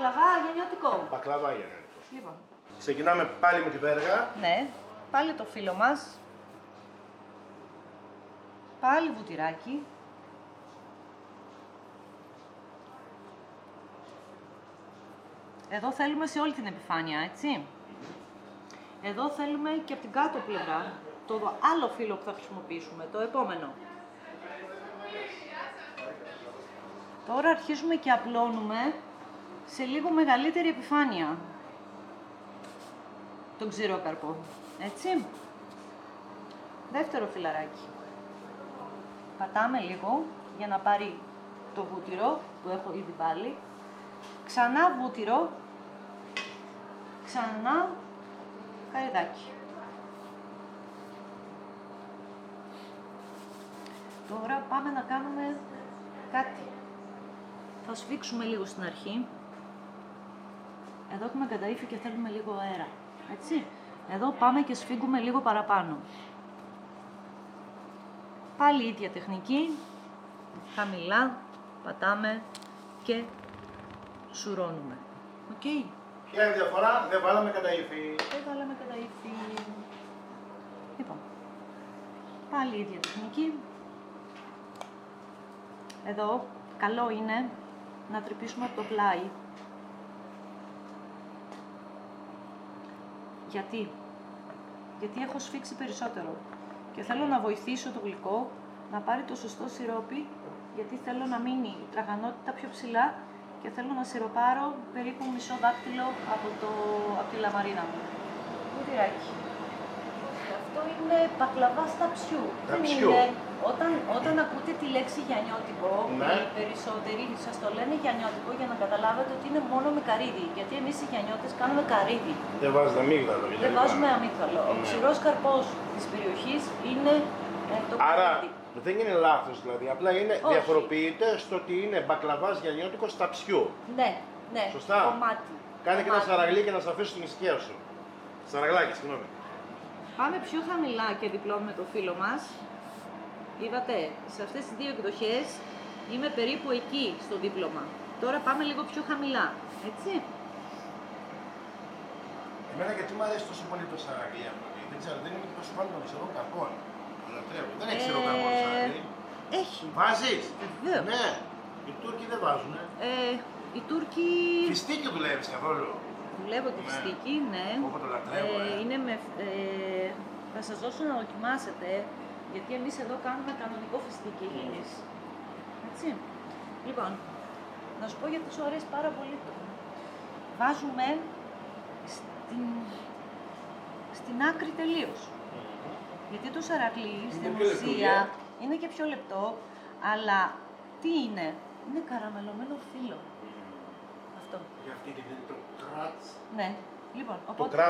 μπακλαβά γενιωτικό. Μπακλαβά γενιωτικό. Λοιπόν. Ξεκινάμε πάλι με τη βέργα. Ναι, πάλι το φύλλο μας. Πάλι βουτυράκι. Εδώ θέλουμε σε όλη την επιφάνεια, έτσι. Εδώ θέλουμε και από την κάτω πλευρά, το άλλο φύλλο που θα χρησιμοποιήσουμε, το επόμενο. Τώρα αρχίζουμε και απλώνουμε σε λίγο μεγαλύτερη επιφάνεια τον ξηρόκαρπο, έτσι. Δεύτερο φυλλαράκι. Πατάμε λίγο για να πάρει το βούτυρο που έχω ήδη βάλει. Ξανά βούτυρο, ξανά καρυδάκι. Τώρα πάμε να κάνουμε κάτι. Θα σφίξουμε λίγο στην αρχή. Εδώ έχουμε καταΐφη και θέλουμε λίγο αέρα, έτσι. Εδώ πάμε και σφίγγουμε λίγο παραπάνω. Πάλι η ίδια τεχνική, χαμηλά, πατάμε και σουρώνουμε. Οκ. Ποια είναι η διαφορά, δεν βάλαμε καταΐφη. Δεν βάλαμε καταΐφη. Λοιπόν, πάλι η ίδια τεχνική. Εδώ, καλό είναι να τρυπήσουμε από το πλάι. Γιατί έχω σφίξει περισσότερο και θέλω να βοηθήσω το γλυκό να πάρει το σωστό σιρόπι, γιατί θέλω να μείνει η τραγανότητα πιο ψηλά και θέλω να σιροπάρω περίπου μισό δάχτυλο από τη λαμαρίνα μου. Βουτυράκι. Αυτό είναι μπακλαβά σταψιού. Όταν ακούτε τη λέξη γιαννιώτικο, ναι, οι περισσότεροι σας το λένε γιαννιώτικο για να καταλάβετε ότι είναι μόνο με καρύδι. Γιατί εμείς οι γιαννιώτες κάνουμε καρύδι. Δεν βάζετε αμύγδαλο. Δεν βάζουμε αμύγδαλο. Ο ξηρός καρπός της περιοχής είναι το καρύδι. Άρα δεν είναι λάθος δηλαδή, απλά είναι, διαφοροποιείται στο ότι είναι μπακλαβάς γιαννιώτικο σταψιού. Ναι, ναι. Σωστά. Κομμάτι. Κάνε και ένα σαραγλί και να σε αφήσω στην ησυχία σου. Σαραγλάκι, συγγνώμη. Πάμε πιο χαμηλά και διπλώνουμε το φύλλο μας. Είδατε, σε αυτές τις δύο εκδοχές είμαι περίπου εκεί στο δίπλωμα. Τώρα πάμε λίγο πιο χαμηλά, έτσι. Εμένα γιατί μου αρέσει τόσο πολύ το σαραγλί αυτό. Δεν ξέρω, δεν είμαι και τόσο φαν των ξηρών καρπών. Δεν έχει ξηρό καρπό το σαραγλί. Έχει. Βάζεις. Βεβαίως. Ναι. Οι Τούρκοι δεν βάζουνε. Οι Τούρκοι... Φιστίκι δουλεύεις καθόλου. Δουλεύω τη φιστίκι, ναι. Όπω το λατρεύω, είναι με... θα σας δώσω να δοκιμάσετε, γιατί εμείς εδώ κάνουμε κανονικό φιστίκι υγιεινής. Έτσι. Λοιπόν, να σου πω γιατί σου αρέσει πάρα πολύ το. Βάζουμε στην άκρη τελείως. Γιατί το σαραγλί στην ουσία είναι και πιο λεπτό, αλλά τι είναι, είναι καραμελωμένο φύλλο. Αυτό. Για αυτή την το κράτς. Ναι, λοιπόν, οπότε...